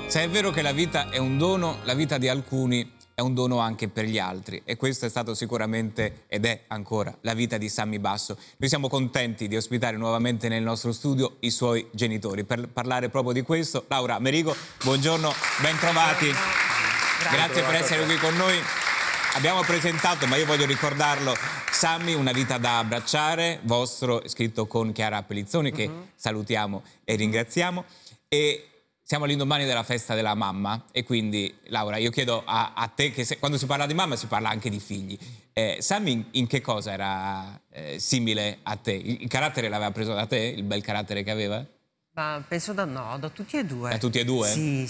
Se è vero che la vita è un dono, la vita di alcuni è un dono anche per gli altri, e questo è stato sicuramente ed è ancora la vita di Sammy Basso. Noi siamo contenti di ospitare nuovamente nel nostro studio i suoi genitori per parlare proprio di questo. Laura, Amerigo, buongiorno, ben trovati. Grazie per essere qui con noi. Abbiamo presentato, ma io voglio ricordarlo, Sammy, Una vita da abbracciare, vostro, scritto con Chiara Pellizzoni, che salutiamo e ringraziamo. E siamo all'indomani della festa della mamma, e quindi, Laura, io chiedo a te, che quando si parla di mamma si parla anche di figli. Sammy in che cosa era simile a te? Il carattere l'aveva preso da te? Il bel carattere che aveva? Ma penso da tutti e due. Da tutti e due? Sì.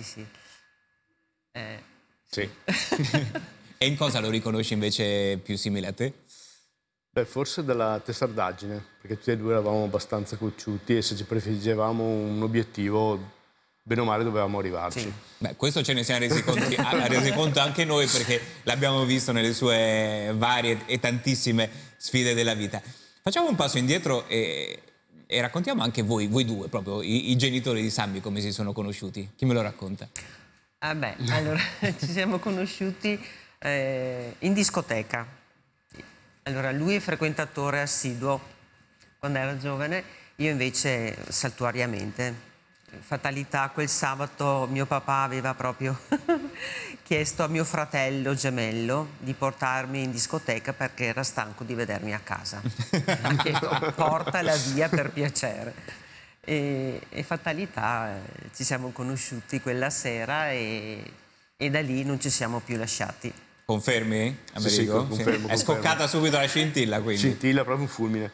Sì. E in cosa lo riconosci invece più simile a te? Beh, forse dalla testardaggine, perché tutti e due eravamo abbastanza cocciuti e se ci prefiggevamo un obiettivo, bene o male dovevamo arrivarci. Sì. Beh, questo ce ne siamo resi conto anche noi, perché l'abbiamo visto nelle sue varie e tantissime sfide della vita. Facciamo un passo indietro e raccontiamo anche voi due, proprio i genitori di Sammy, come si sono conosciuti. Chi me lo racconta? Allora, ci siamo conosciuti in discoteca. Allora, lui è frequentatore assiduo quando era giovane, io invece saltuariamente. Fatalità, quel sabato mio papà aveva proprio chiesto a mio fratello gemello di portarmi in discoteca perché era stanco di vedermi a casa. Ha chiesto portala via per piacere. E fatalità, ci siamo conosciuti quella sera e da lì non ci siamo più lasciati. Confermi, Amerigo? Sì, confermo. È scoccata subito la scintilla, quindi. Scintilla, proprio un fulmine.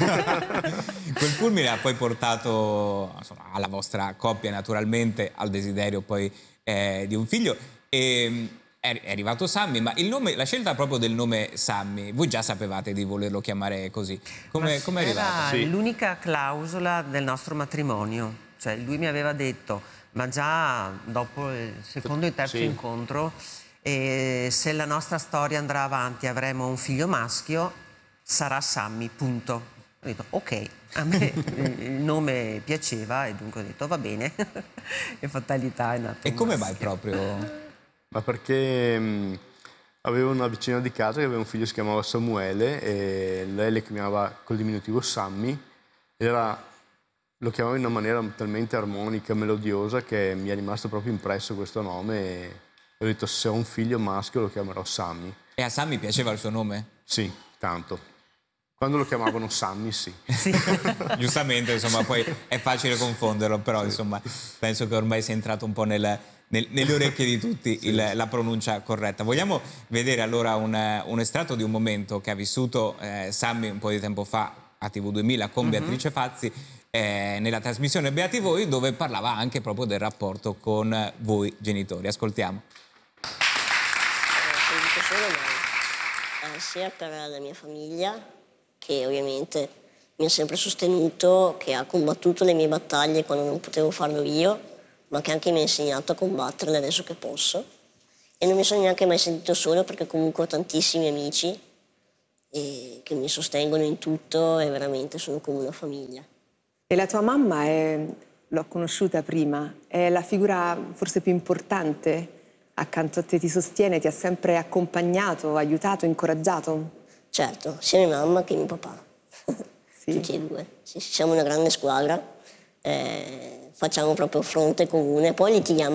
Quel fulmine ha poi portato, insomma, alla vostra coppia, naturalmente, al desiderio poi di un figlio. E è arrivato Sammy, ma il nome, la scelta proprio del nome Sammy, voi già sapevate di volerlo chiamare così? Come è arrivato? Era l'unica clausola del nostro matrimonio. Cioè, lui mi aveva detto, ma già dopo il secondo e terzo incontro, se la nostra storia andrà avanti, avremo un figlio maschio, sarà Sammy, punto. Ho detto, ok, a me il nome piaceva e dunque ho detto, va bene. E fatalità è nato. E come mai proprio? Ma perché avevo una vicina di casa che aveva un figlio che si chiamava Samuele e lei le chiamava col diminutivo Sammy. Lo chiamava in una maniera talmente armonica, melodiosa, che mi è rimasto proprio impresso questo nome e ho detto, se ho un figlio maschio lo chiamerò Sammy. E a Sammy piaceva il suo nome? Sì, tanto. Quando lo chiamavano Sammy, sì. Giustamente, insomma, poi è facile confonderlo, però insomma, penso che ormai sia entrato un po' nelle orecchie di tutti la pronuncia corretta. Vogliamo vedere allora un estratto di un momento che ha vissuto Sammy un po' di tempo fa a TV2000 con Beatrice Fazzi, nella trasmissione Beati Voi, dove parlava anche proprio del rapporto con voi genitori. Ascoltiamo. Lo dico solo mai, sia per la mia famiglia, che ovviamente mi ha sempre sostenuto, che ha combattuto le mie battaglie quando non potevo farlo io, ma che anche mi ha insegnato a combatterle adesso che posso. E non mi sono neanche mai sentito solo, perché comunque ho tantissimi amici che mi sostengono in tutto e veramente sono come una famiglia. E la tua mamma l'ho conosciuta prima, è la figura forse più importante accanto a te, ti sostiene, ti ha sempre accompagnato, aiutato, incoraggiato? Certo, sia mia mamma che mio papà, Sì. tutti e due. Sì, siamo una grande squadra, facciamo proprio fronte comune, poi litighiamo